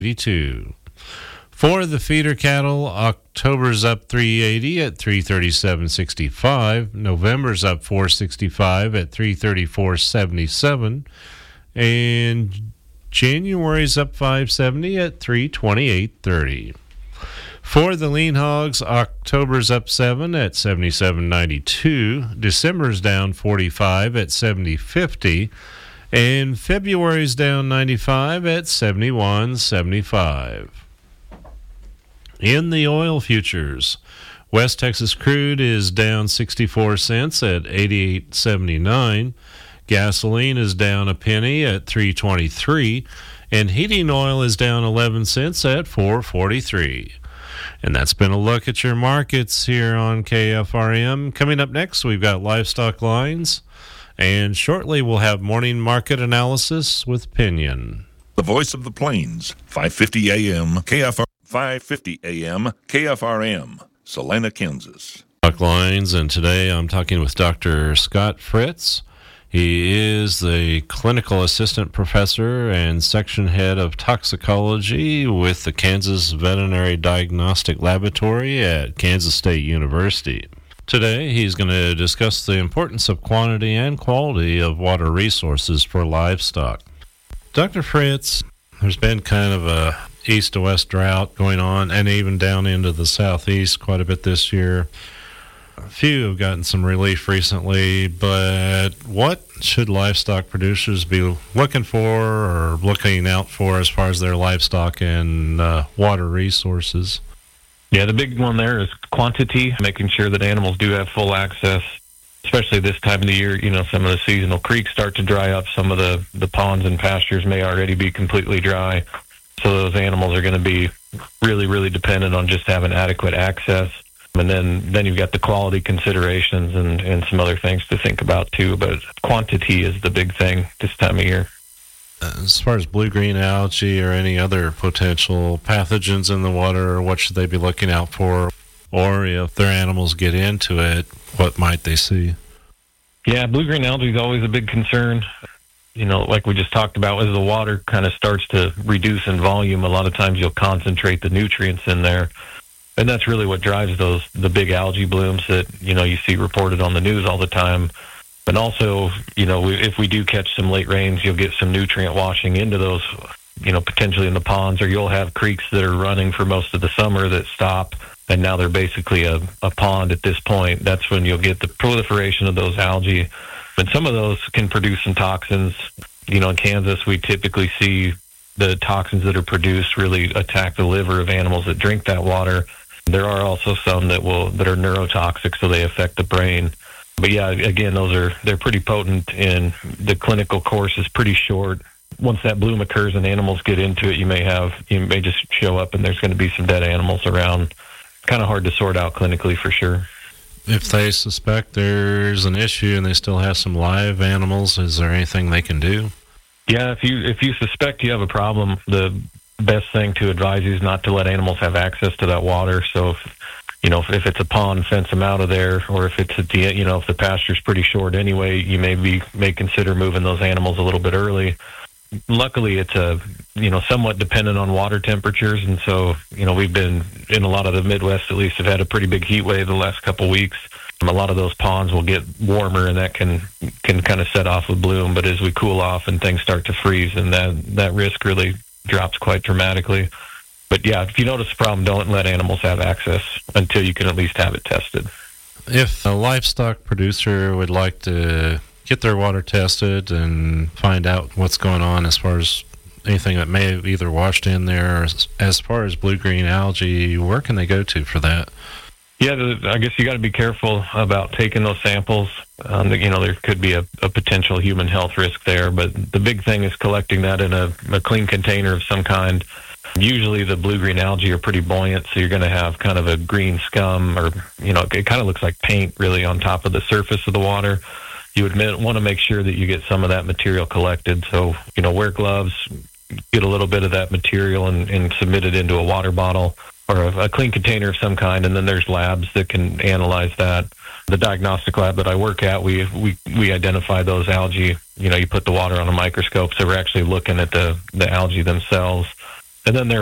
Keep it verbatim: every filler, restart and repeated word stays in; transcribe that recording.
eighty-two. For the feeder cattle, October's up three eighty at three thirty-seven sixty-five. November's up four sixty-five at three thirty-four seventy-seven. And January's up five seventy at three twenty-eight thirty. For the lean hogs, October's up seven at seventy-seven ninety-two. December's down forty-five at seventy fifty. And February's down ninety-five at seventy-one seventy-five. In the oil futures, West Texas crude is down sixty-four cents at eighty-eight seventy-nine. Gasoline is down a penny at three twenty-three, and heating oil is down eleven cents at four forty-three. And that's been a look at your markets here on K F R M. Coming up next, we've got livestock lines, and shortly we'll have morning market analysis with Pinion. The voice of the plains, five fifty A M K F R, five fifty A M K F R M, Salina, Kansas. Lines, and today I'm talking with Doctor Scott Fritz. He is the clinical assistant professor and section head of toxicology with the Kansas Veterinary Diagnostic Laboratory at Kansas State University. Today, he's going to discuss the importance of quantity and quality of water resources for livestock. Doctor Fritz, there's been kind of a east to west drought going on, and even down into the southeast quite a bit this year. A few have gotten some relief recently, but what should livestock producers be looking for or looking out for as far as their livestock and uh, water resources? Yeah, the big one there is quantity, making sure that animals do have full access, especially this time of the year. You know, some of the seasonal creeks start to dry up. Some of the, the ponds and pastures may already be completely dry. So those animals are going to be really, really dependent on just having adequate access. And then, then you've got the quality considerations and, and some other things to think about too. But quantity is the big thing this time of year. As far as blue-green algae or any other potential pathogens in the water, what should they be looking out for? Or if their animals get into it, what might they see? Yeah, blue-green algae is always a big concern. You know, like we just talked about, as the water kind of starts to reduce in volume, a lot of times you'll concentrate the nutrients in there. And that's really what drives those, the big algae blooms that, you know, you see reported on the news all the time. And also, you know, we, if we do catch some late rains, you'll get some nutrient washing into those, you know, potentially in the ponds, or you'll have creeks that are running for most of the summer that stop, and now they're basically a, a pond at this point. That's when you'll get the proliferation of those algae. And some of those can produce some toxins. You know, in Kansas, we typically see the toxins that are produced really attack the liver of animals that drink that water. There are also some that will that are neurotoxic, so they affect the brain. But yeah, again, those are they're pretty potent, and the clinical course is pretty short. Once that bloom occurs and animals get into it, you may have you may just show up and there's going to be some dead animals around. Kind of hard to sort out clinically for sure. If they suspect there's an issue and they still have some live animals, is there anything they can do? Yeah, if you if you suspect you have a problem, the best thing to advise you is not to let animals have access to that water. So, if, you know, if, if it's a pond, fence them out of there, or if it's at the, you know, if the pasture's pretty short anyway, you may be may consider moving those animals a little bit early. Luckily, it's a you know somewhat dependent on water temperatures, and so you know we've been in a lot of the Midwest, at least, have had a pretty big heat wave the last couple of weeks. A lot of those ponds will get warmer, and that can can kind of set off a bloom. But as we cool off and things start to freeze, and that that risk really drops quite dramatically. But yeah, if you notice a problem, don't let animals have access until you can at least have it tested. If a livestock producer would like to get their water tested and find out what's going on as far as anything that may have either washed in there, or as far as blue-green algae, where can they go to for that? Yeah, I guess you got to be careful about taking those samples. Um, you know, there could be a, a potential human health risk there, but the big thing is collecting that in a, a clean container of some kind. Usually the blue-green algae are pretty buoyant, so you're going to have kind of a green scum, or, you know, it kind of looks like paint really on top of the surface of the water. You would want to make sure that you get some of that material collected. So, you know, wear gloves, get a little bit of that material and, and submit it into a water bottle or a, a clean container of some kind, and then there's labs that can analyze that. The diagnostic lab that I work at, we we we identify those algae. You know, you put the water on a microscope, so we're actually looking at the, the algae themselves. And then there